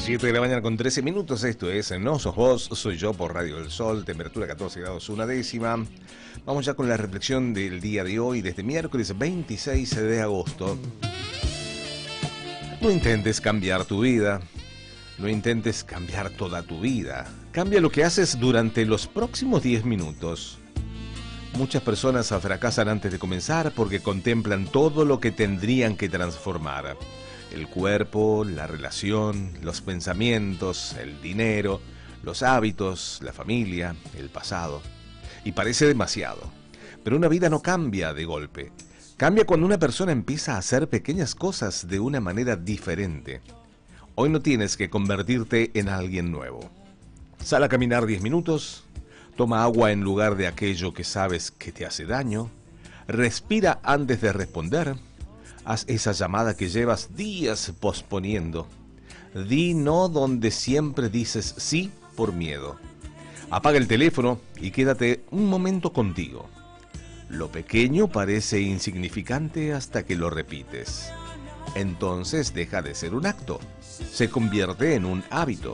7 de la mañana con 13 minutos, esto es No Sos Vos, Soy Yo por Radio del Sol, temperatura 14 grados una décima. Vamos ya con la reflexión del día de hoy, desde miércoles 26 de agosto. No intentes cambiar tu vida, no intentes cambiar toda tu vida. Cambia lo que haces durante los próximos 10 minutos. Muchas personas fracasan antes de comenzar porque contemplan todo lo que tendrían que transformar. El cuerpo, la relación, los pensamientos, el dinero, los hábitos, la familia, el pasado. Y parece demasiado. Pero una vida no cambia de golpe. Cambia cuando una persona empieza a hacer pequeñas cosas de una manera diferente. Hoy no tienes que convertirte en alguien nuevo. Sal a caminar 10 minutos, toma agua en lugar de aquello que sabes que te hace daño, respira antes de responder. Haz esa llamada que llevas días posponiendo. Di no donde siempre dices sí por miedo. Apaga el teléfono y quédate un momento contigo. Lo pequeño parece insignificante hasta que lo repites. Entonces deja de ser un acto. Se convierte en un hábito.